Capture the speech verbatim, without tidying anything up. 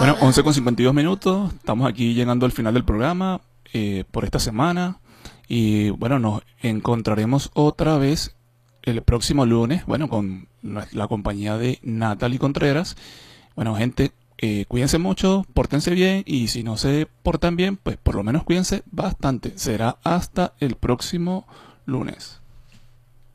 Bueno, once con cincuenta y dos minutos, estamos aquí llegando al final del programa eh, por esta semana y bueno, nos encontraremos otra vez el próximo lunes, bueno, con la compañía de Natalie Contreras. Bueno, gente, eh, cuídense mucho, pórtense bien y si no se portan bien, pues por lo menos cuídense bastante. Será hasta el próximo lunes.